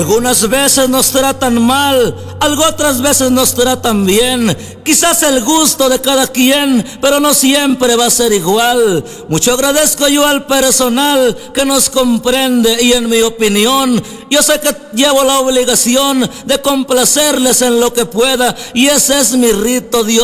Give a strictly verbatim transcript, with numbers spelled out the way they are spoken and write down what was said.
Algunas veces nos tratan mal, algo otras veces nos tratan bien. Quizás el gusto de cada quien, pero no siempre va a ser igual. Mucho agradezco yo al personal que nos comprende y en mi opinión, yo sé que llevo la obligación de complacerles en lo que pueda y ese es mi rito, Dios.